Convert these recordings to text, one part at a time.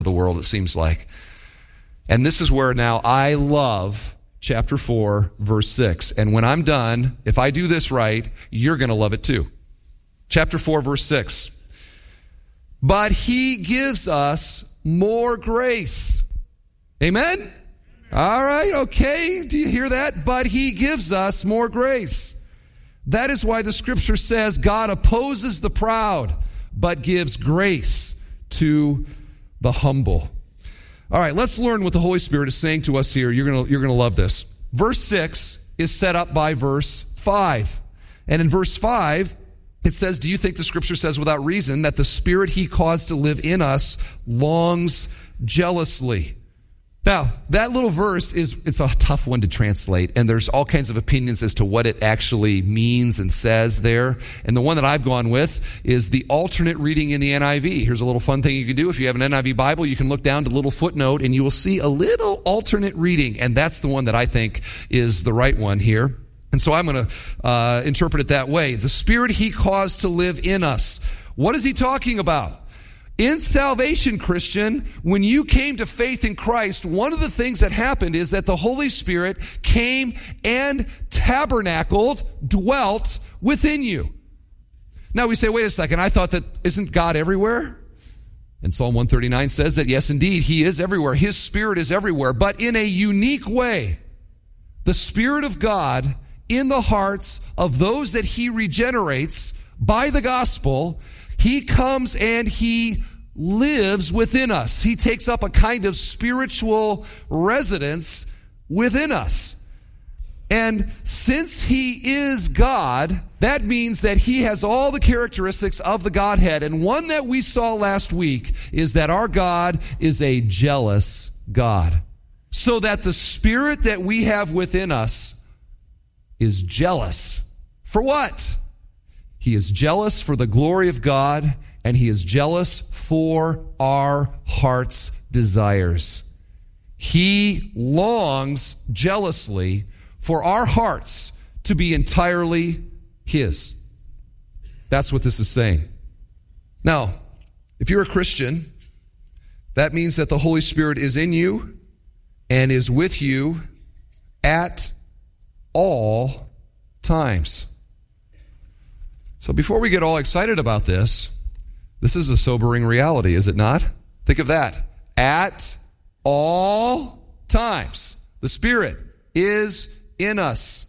the world, it seems like. And this is where now I love chapter 4, verse 6. And when I'm done, if I do this right, you're going to love it too. Chapter 4, verse 6. But he gives us more grace. Amen? All right, okay. Do you hear that? But he gives us more grace. That is why the scripture says God opposes the proud, but gives grace to the humble. All right, let's learn what the Holy Spirit is saying to us here. You're gonna love this. Verse 6 is set up by verse 5. And in verse 5, it says, do you think the scripture says without reason that the Spirit he caused to live in us longs jealously? Now, that little verse it's a tough one to translate, and there's all kinds of opinions as to what it actually means and says there. And the one that I've gone with is the alternate reading in the NIV. Here's a little fun thing you can do. If you have an NIV Bible, you can look down to the little footnote, and you will see a little alternate reading, and that's the one that I think is the right one here. And so I'm going to interpret it that way. The Spirit he caused to live in us. What is he talking about? In salvation, Christian, when you came to faith in Christ, one of the things that happened is that the Holy Spirit came and tabernacled, dwelt within you. Now we say, wait a second, I thought that isn't God everywhere? And Psalm 139 says that, yes, indeed, he is everywhere. His Spirit is everywhere, but in a unique way. The Spirit of God in the hearts of those that he regenerates by the gospel, he comes and he lives within us. He takes up a kind of spiritual residence within us. And since he is God, that means that he has all the characteristics of the Godhead. And one that we saw last week is that our God is a jealous God. So that the Spirit that we have within us is jealous. For what? He is jealous for the glory of God, and he is jealous for our heart's desires. He longs jealously for our hearts to be entirely his. That's what this is saying. Now, if you're a Christian, that means that the Holy Spirit is in you and is with you at all times. So before we get all excited about this is a sobering reality, is it not? Think of that. At all times, the Spirit is in us.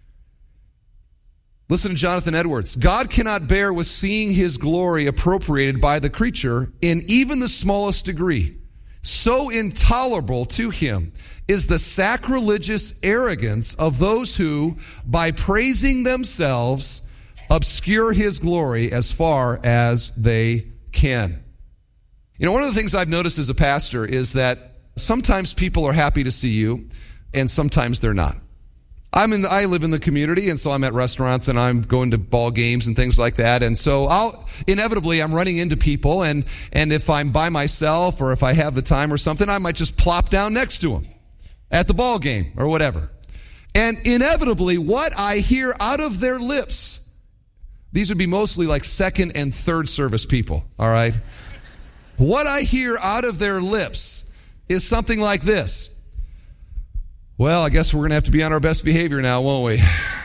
Listen to Jonathan Edwards. God cannot bear with seeing his glory appropriated by the creature in even the smallest degree. So intolerable to him is the sacrilegious arrogance of those who, by praising themselves, obscure his glory as far as they can. You know, one of the things I've noticed as a pastor is that sometimes people are happy to see you, and sometimes they're not. I live in the community, and so I'm at restaurants, and I'm going to ball games and things like that, and so I'm running into people, and if I'm by myself or if I have the time or something, I might just plop down next to them at the ball game or whatever. And inevitably, what I hear out of their lips, these would be mostly like second and third service people, all right? What I hear out of their lips is something like this. Well, I guess we're going to have to be on our best behavior now, won't we?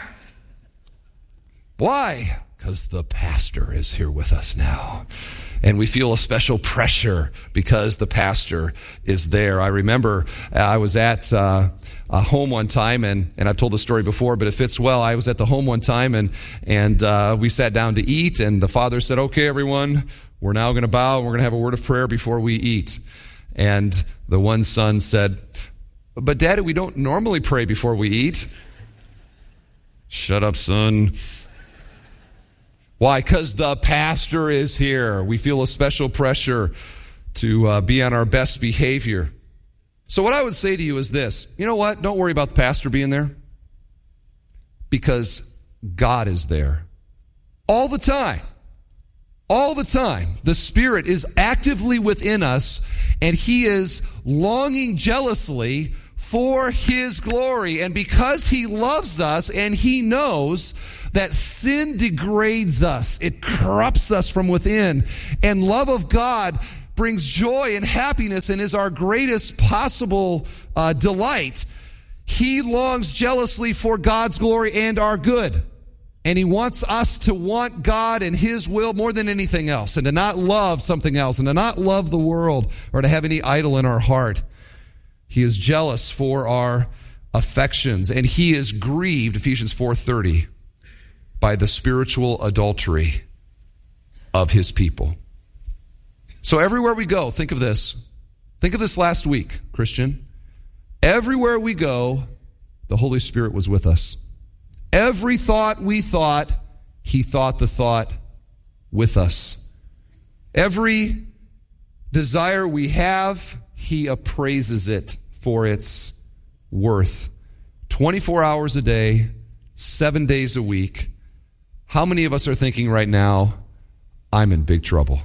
Why? Because the pastor is here with us now. And we feel a special pressure because the pastor is there. I remember I was at a home one time, and I've told the story before, but it fits well. I was at the home one time, and we sat down to eat, and the father said, okay, everyone, we're now going to bow, and we're going to have a word of prayer before we eat. And the one son said, but Daddy, we don't normally pray before we eat. Shut up, son. Why? Because the pastor is here. We feel a special pressure to be on our best behavior. So what I would say to you is this. You know what? Don't worry about the pastor being there. Because God is there. All the time. All the time. The Spirit is actively within us, and he is longing jealously for his glory. And because he loves us and he knows that sin degrades us, it corrupts us from within, and love of God brings joy and happiness and is our greatest possible delight, he longs jealously for God's glory and our good. And he wants us to want God and his will more than anything else, and to not love something else, and to not love the world, or to have any idol in our heart. He is jealous for our affections, and he is grieved, Ephesians 4:30, by the spiritual adultery of his people. So everywhere we go, think of this. Think of this last week, Christian. Everywhere we go, the Holy Spirit was with us. Every thought we thought, he thought the thought with us. Every desire we have, he appraises it for its worth. 24 hours a day, 7 days a week. How many of us are thinking right now, I'm in big trouble?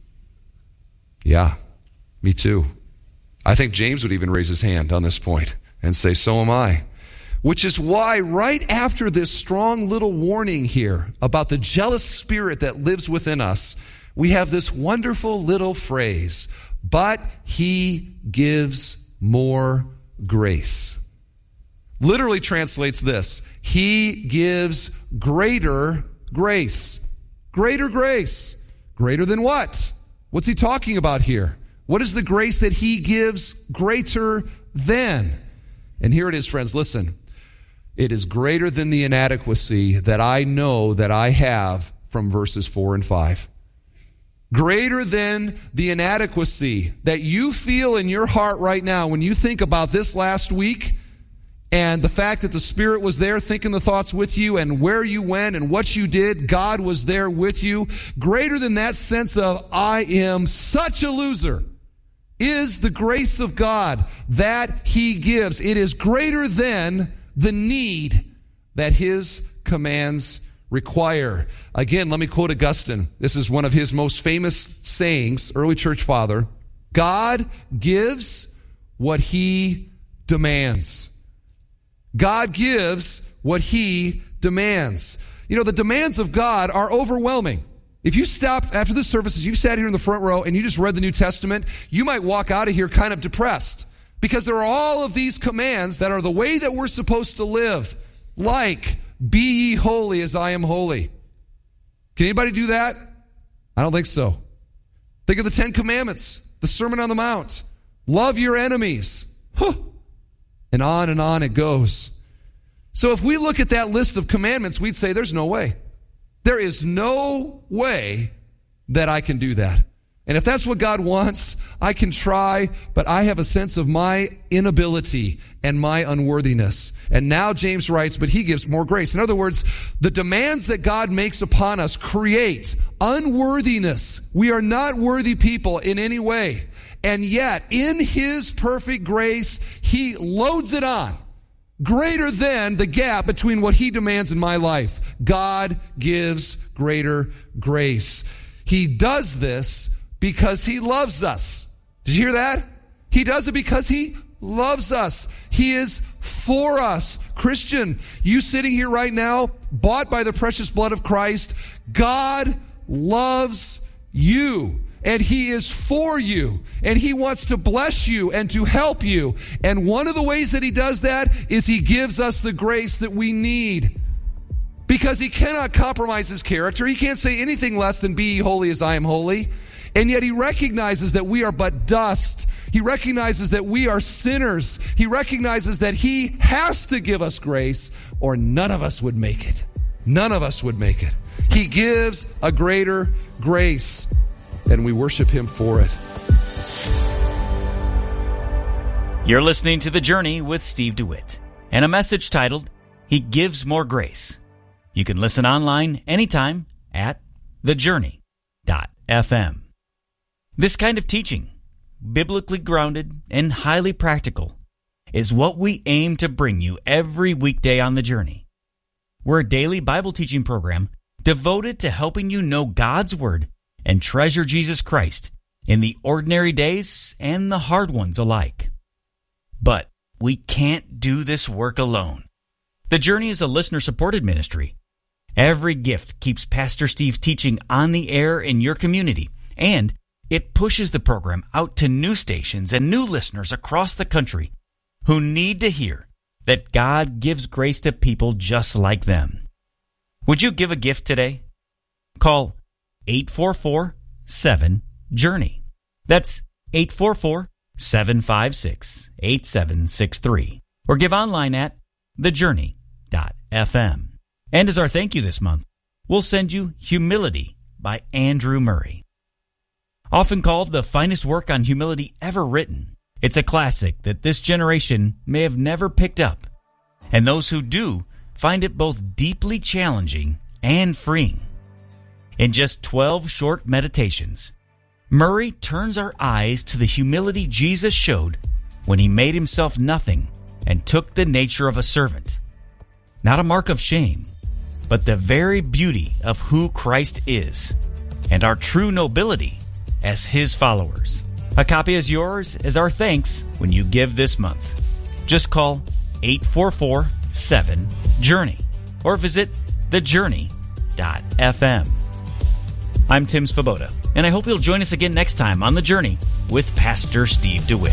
Yeah, me too. I think James would even raise his hand on this point and say, so am I. Which is why right after this strong little warning here about the jealous spirit that lives within us, we have this wonderful little phrase, but he gives more grace. Literally translates this, he gives greater grace. Greater grace. Greater than what? What's he talking about here? What is the grace that he gives greater than? And here it is, friends, listen. It is greater than the inadequacy that I know that I have from verses 4 and 5. Greater than the inadequacy that you feel in your heart right now when you think about this last week and the fact that the Spirit was there thinking the thoughts with you, and where you went and what you did, God was there with you. Greater than that sense of, I am such a loser, is the grace of God that he gives. It is greater than the need that his commands require. Again, let me quote Augustine. This is one of his most famous sayings, early church father. God gives what he demands. God gives what he demands. You know, the demands of God are overwhelming. If you stopped after the services, you sat here in the front row and you just read the New Testament, you might walk out of here kind of depressed. Because there are all of these commands that are the way that we're supposed to live. Like, be ye holy as I am holy. Can anybody do that? I don't think so. Think of the 10 Commandments, the Sermon on the Mount. Love your enemies. And on it goes. So if we look at that list of commandments, we'd say there's no way. There is no way that I can do that. And if that's what God wants, I can try, but I have a sense of my inability and my unworthiness. And now James writes, but he gives more grace. In other words, the demands that God makes upon us create unworthiness. We are not worthy people in any way. And yet, in his perfect grace, he loads it on. Greater than the gap between what he demands in my life. God gives greater grace. He does this because he loves us. Did you hear that? He does it because he loves us. He is for us. Christian, you sitting here right now, bought by the precious blood of Christ, God loves you. And he is for you. And he wants to bless you and to help you. And one of the ways that he does that is he gives us the grace that we need. Because he cannot compromise his character. He can't say anything less than be ye holy as I am holy. And yet he recognizes that we are but dust. He recognizes that we are sinners. He recognizes that he has to give us grace or none of us would make it. None of us would make it. He gives a greater grace. And we worship him for it. You're listening to The Journey with Steve DeWitt and a message titled, He Gives More Grace. You can listen online anytime at thejourney.fm. This kind of teaching, biblically grounded and highly practical, is what we aim to bring you every weekday on The Journey. We're a daily Bible teaching program devoted to helping you know God's Word and treasure Jesus Christ in the ordinary days and the hard ones alike. But we can't do this work alone. The Journey is a listener-supported ministry. Every gift keeps Pastor Steve's teaching on the air in your community and It pushes the program out to new stations and new listeners across the country who need to hear that God gives grace to people just like them. Would you give a gift today? Call 844-7-JOURNEY. That's 844-756-8763. Or give online at thejourney.fm. And as our thank you this month, we'll send you Humility by Andrew Murray. Often called the finest work on humility ever written, it's a classic that this generation may have never picked up, and those who do find it both deeply challenging and freeing. In just 12 short meditations, Murray turns our eyes to the humility Jesus showed when he made himself nothing and took the nature of a servant. Not a mark of shame, but the very beauty of who Christ is and our true nobility as his followers. A copy is yours as our thanks when you give this month. Just call 844-7-JOURNEY or visit thejourney.fm. I'm Tim Svoboda, and I hope you'll join us again next time on The Journey with Pastor Steve DeWitt.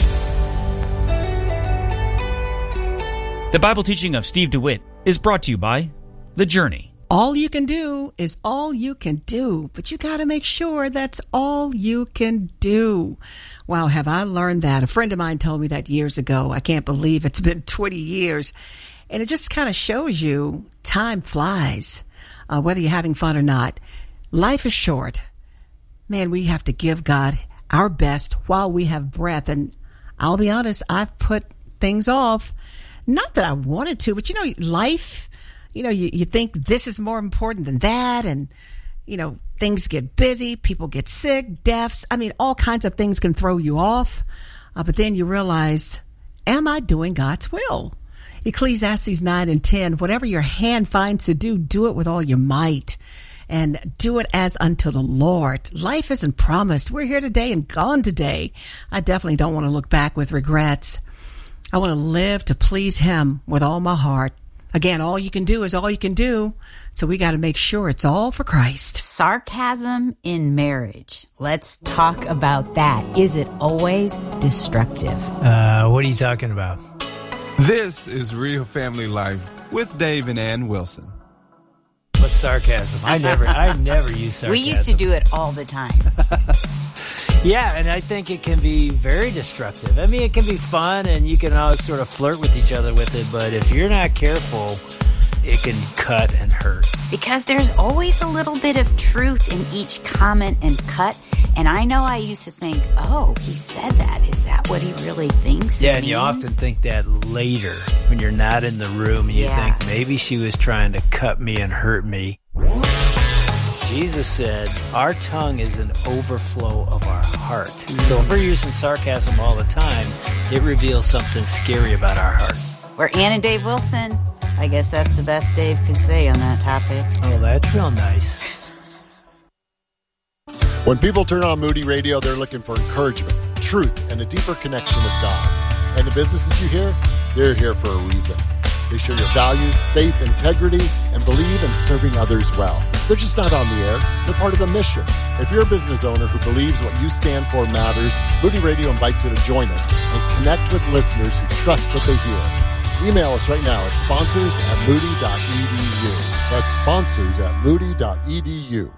The Bible teaching of Steve DeWitt is brought to you by The Journey. All you can do is all you can do, but you got to make sure that's all you can do. Wow, have I learned that? A friend of mine told me that years ago. I can't believe it's been 20 years. And it just kind of shows you time flies, whether you're having fun or not. Life is short. Man, we have to give God our best while we have breath. And I'll be honest, I've put things off. Not that I wanted to, but life... you think this is more important than that, and, things get busy, people get sick, deaths. All kinds of things can throw you off. But then you realize, am I doing God's will? Ecclesiastes 9:10, whatever your hand finds to do, do it with all your might, and do it as unto the Lord. Life isn't promised. We're here today and gone today. I definitely don't want to look back with regrets. I want to live to please Him with all my heart. Again, all you can do is all you can do, so we got to make sure it's all for Christ. Sarcasm in marriage. Let's talk about that. Is it always destructive? What are you talking about? This is Real Family Life with Dave and Ann Wilson. What's sarcasm? I never use sarcasm. We used to do it all the time. Yeah, and I think it can be very destructive. It can be fun, and you can always sort of flirt with each other with it, but if you're not careful, it can cut and hurt. Because there's always a little bit of truth in each comment and cut, and I know I used to think, oh, he said that. Is that what he really thinks? Yeah, and you often think that later when you're not in the room, and you think maybe she was trying to cut me and hurt me. Jesus said, our tongue is an overflow of our heart. So if we're using sarcasm all the time, it reveals something scary about our heart. We're Ann and Dave Wilson. I guess that's the best Dave could say on that topic. Oh, that's real nice. When people turn on Moody Radio, they're looking for encouragement, truth, and a deeper connection with God. And the businesses you hear, they're here for a reason. They share your values, faith, integrity, and believe in serving others well. They're just not on the air. They're part of the mission. If you're a business owner who believes what you stand for matters, Moody Radio invites you to join us and connect with listeners who trust what they hear. Email us right now at sponsors@moody.edu. That's sponsors@moody.edu.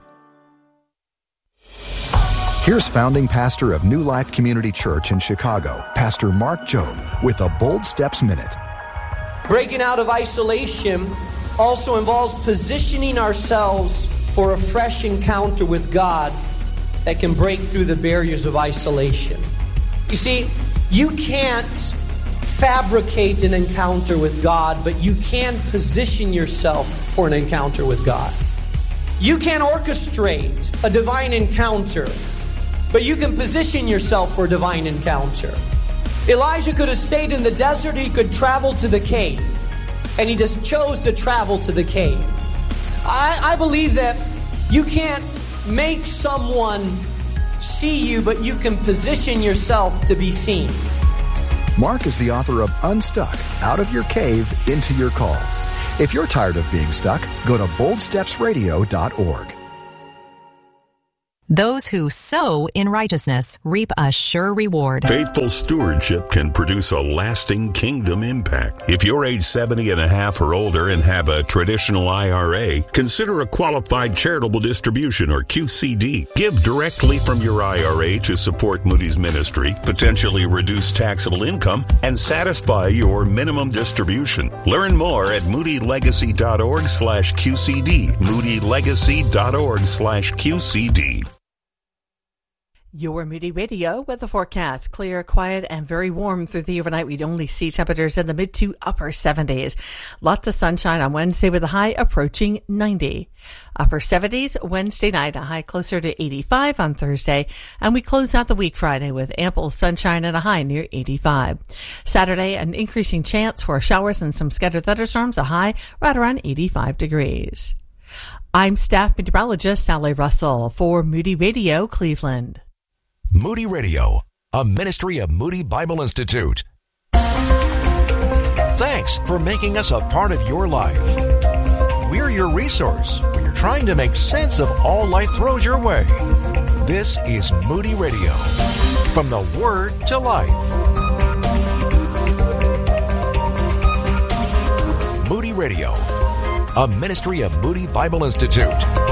Here's founding pastor of New Life Community Church in Chicago, Pastor Mark Jobe, with a Bold Steps Minute. Breaking out of isolation also involves positioning ourselves for a fresh encounter with God that can break through the barriers of isolation. You see, you can't fabricate an encounter with God, but you can position yourself for an encounter with God. You can orchestrate a divine encounter, but you can position yourself for a divine encounter. Elijah could have stayed in the desert, he could travel to the cave, and he just chose to travel to the cave. I believe that you can't make someone see you, but you can position yourself to be seen. Mark is the author of Unstuck, Out of Your Cave, Into Your Call. If you're tired of being stuck, go to boldstepsradio.org. Those who sow in righteousness reap a sure reward. Faithful stewardship can produce a lasting kingdom impact. If you're age 70 and a half or older and have a traditional IRA, consider a qualified charitable distribution or QCD. Give directly from your IRA to support Moody's ministry, potentially reduce taxable income, and satisfy your minimum distribution. Learn more at moodylegacy.org/QCD. moodylegacy.org/QCD. Your Moody Radio weather forecast. Clear, quiet, and very warm through the overnight. We'd only see temperatures in the mid to upper 70s. Lots of sunshine on Wednesday with a high approaching 90. Upper 70s Wednesday night, a high closer to 85 on Thursday. And we close out the week Friday with ample sunshine and a high near 85. Saturday, an increasing chance for showers and some scattered thunderstorms, a high right around 85 degrees. I'm staff meteorologist Sally Russell for Moody Radio, Cleveland. Moody Radio, a ministry of Moody Bible Institute. Thanks for making us a part of your life. We're your resource when you're trying to make sense of all life throws your way. This is Moody Radio, from the Word to Life. Moody Radio, a ministry of Moody Bible Institute.